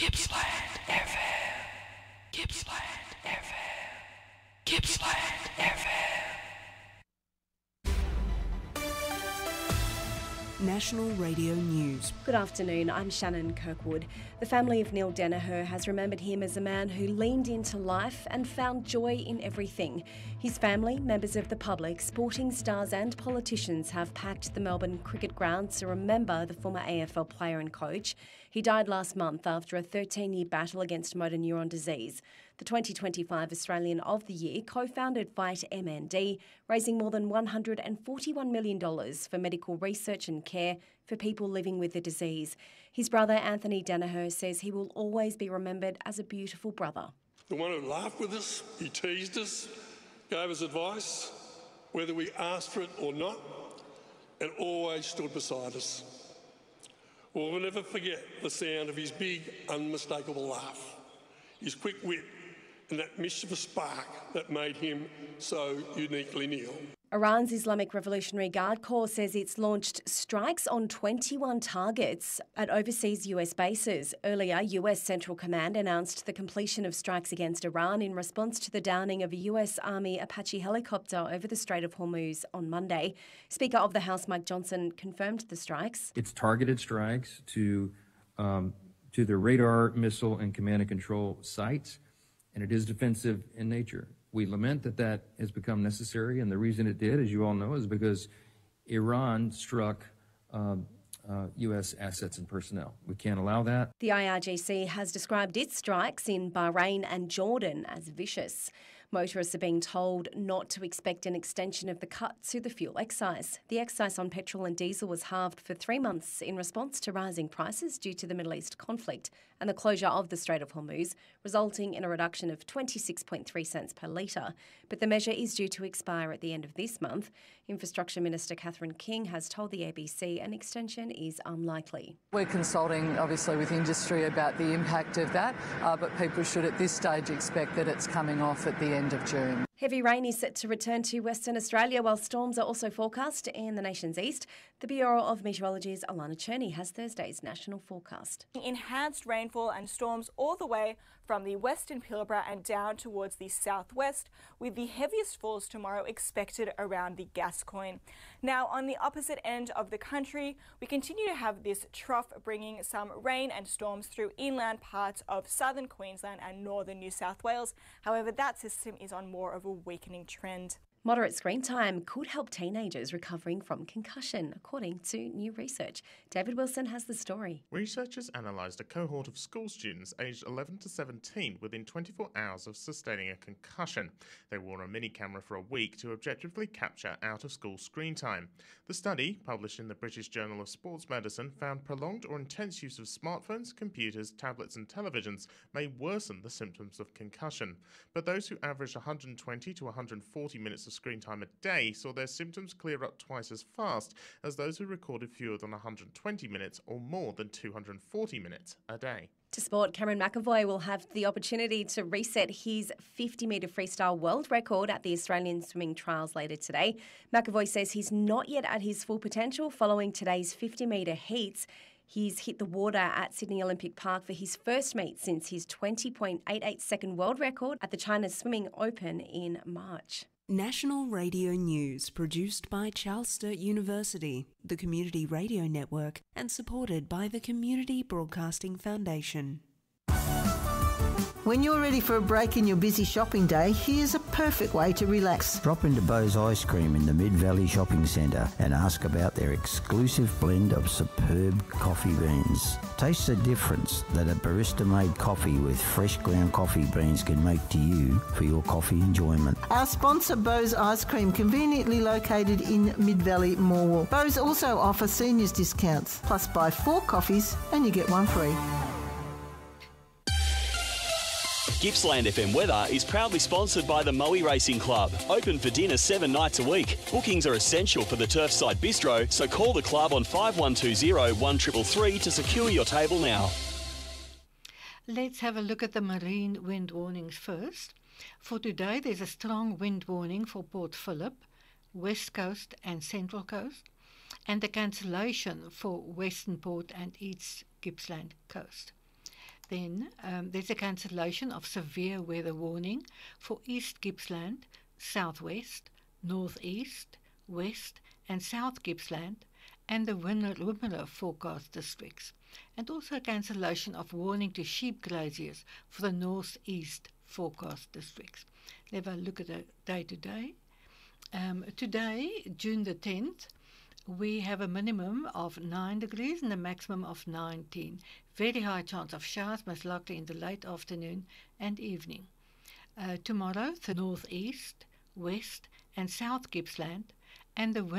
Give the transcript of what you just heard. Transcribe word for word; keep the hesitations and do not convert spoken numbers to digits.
Gippsland F M. Gippsland F M. Gippsland F M. National Radio News. Good afternoon, I'm Shannon Kirkwood. The family of Neil Danaher has remembered him as a man who leaned into life and found joy in everything. His family, members of the public, sporting stars and politicians have packed the Melbourne cricket ground to remember the former A F L player and coach. He died last month after a thirteen-year battle against motor neuron disease. The twenty twenty-five Australian of the Year co-founded Fight M N D, raising more than one hundred forty-one million dollars for medical research and care for people living with the disease. His brother Anthony Danaher says he will always be remembered as a beautiful brother. The one who laughed with us, he teased us, gave us advice, whether we asked for it or not, and always stood beside us. We'll never forget the sound of his big, unmistakable laugh, his quick wit, and that mischievous spark that made him so uniquely Neil. Iran's Islamic Revolutionary Guard Corps says it's launched strikes on twenty-one targets at overseas U S bases. Earlier, U S Central Command announced the completion of strikes against Iran in response to the downing of a U S Army Apache helicopter over the Strait of Hormuz on Monday. Speaker of the House Mike Johnson confirmed the strikes. It's targeted strikes to, um, to the radar, missile, and command and control sites, and it is defensive in nature. We lament that that has become necessary, and the reason it did, as you all know, is because Iran struck um, uh, U S assets and personnel. We can't allow that. The I R G C has described its strikes in Bahrain and Jordan as vicious. Motorists are being told not to expect an extension of the cut to the fuel excise. The excise on petrol and diesel was halved for three months in response to rising prices due to the Middle East conflict and the closure of the Strait of Hormuz, resulting in a reduction of twenty-six point three cents per litre. But the measure is due to expire at the end of this month. Infrastructure Minister Catherine King has told the A B C an extension is unlikely. We're consulting, obviously, with industry about the impact of that, uh, but people should at this stage expect that it's coming off at the end of June. Heavy rain is set to return to Western Australia, while storms are also forecast in the nation's east. The Bureau of Meteorology's Alana Cherney has Thursday's national forecast. Enhanced rainfall and storms all the way from the western Pilbara and down towards the southwest, with the heaviest falls tomorrow expected around the Gascoyne. Now, on the opposite end of the country, we continue to have this trough bringing some rain and storms through inland parts of southern Queensland and northern New South Wales. However, that system is on more of a weakening trend. Moderate screen time could help teenagers recovering from concussion, according to new research. David Wilson has the story. Researchers analysed a cohort of school students aged eleven to seventeen within twenty-four hours of sustaining a concussion. They wore a mini camera for a week to objectively capture out-of-school screen time. The study, published in the British Journal of Sports Medicine, found prolonged or intense use of smartphones, computers, tablets and televisions may worsen the symptoms of concussion. But those who averaged one hundred twenty to one hundred forty minutes of screen time a day saw their symptoms clear up twice as fast as those who recorded fewer than one hundred twenty minutes or more than two hundred forty minutes a day. To sport, Cameron McAvoy will have the opportunity to reset his fifty metre freestyle world record at the Australian Swimming Trials later today. McAvoy says he's not yet at his full potential following today's fifty metre heats. He's hit the water at Sydney Olympic Park for his first meet since his twenty point eight eight second world record at the China Swimming Open in March. National Radio News, produced by Charles Sturt University, the Community Radio Network, and supported by the Community Broadcasting Foundation. When you're ready for a break in your busy shopping day, here's a perfect way to relax. Drop into Bo's Ice Cream in the Mid-Valley Shopping Centre and ask about their exclusive blend of superb coffee beans. Taste the difference that a barista-made coffee with fresh ground coffee beans can make to you for your coffee enjoyment. Our sponsor, Bo's Ice Cream, conveniently located in Mid-Valley Morwell. Bo's also offer seniors discounts, plus buy four coffees and you get one free. Gippsland F M Weather is proudly sponsored by the Moe Racing Club. Open for dinner seven nights a week. Bookings are essential for the Turfside Bistro, so call the club on five one two zero, one three three three to secure your table now. Let's have a look at the marine wind warnings first. For today, there's a strong wind warning for Port Phillip, West Coast and Central Coast, and the cancellation for Western Port and East Gippsland Coast. Then um, there's a cancellation of severe weather warning for East Gippsland, Southwest, Northeast, West and South Gippsland and the Wimmera forecast districts, and also a cancellation of warning to sheep graziers for the Northeast forecast districts. Let's have a look at the day-to-day. Um, today, June the tenth, we have a minimum of nine degrees and a maximum of nineteen. Very high chance of showers, most likely in the late afternoon and evening. Uh, tomorrow, the northeast, west and south Gippsland and the